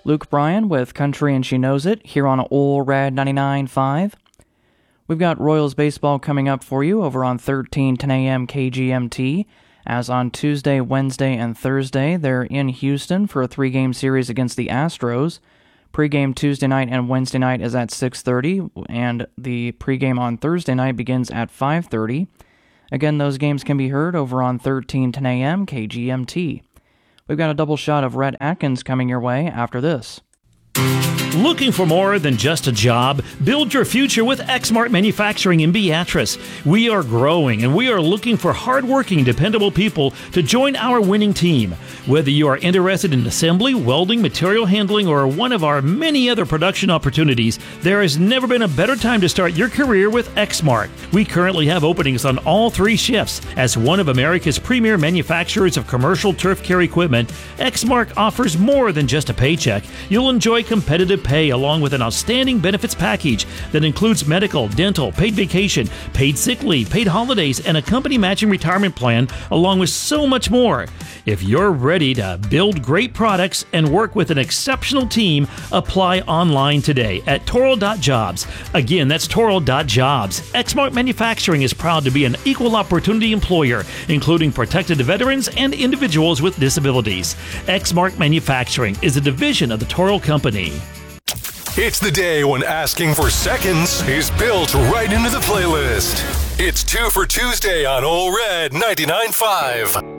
Luke Bryan with Country and She Knows It here on Ole Red 99.5. We've got Royals baseball coming up for you over on 1310 a.m. KGMT. As on Tuesday, Wednesday, and Thursday, they're in Houston for a 3-game series against the Astros. Pre-game Tuesday night and Wednesday night is at 6:30, and the pre-game on Thursday night begins at 5:30. Again, those games can be heard over on 1310 a.m. KGMT. We've got a double shot of Rhett Atkins coming your way after this. Looking for more than just a job? Build your future with Exmark Manufacturing in Beatrice. We are growing and we are looking for hardworking, dependable people to join our winning team. Whether you are interested in assembly, welding, material handling, or one of our many other production opportunities, there has never been a better time to start your career with Exmark. We currently have openings on all 3 shifts. As one of America's premier manufacturers of commercial turf care equipment, Exmark offers more than just a paycheck. You'll enjoy competitive pay along with an outstanding benefits package that includes medical, dental, paid vacation, paid sick leave, paid holidays, and a company matching retirement plan, along with so much more. If you're ready to build great products and work with an exceptional team, apply online today at Toro.jobs. Again, that's Toro.jobs. Exmark Manufacturing is proud to be an equal opportunity employer, including protected veterans and individuals with disabilities. Exmark Manufacturing is a division of the Toro Company. It's the day when asking for seconds is built right into the playlist. It's 2 for Tuesday on Ole Red 99.5.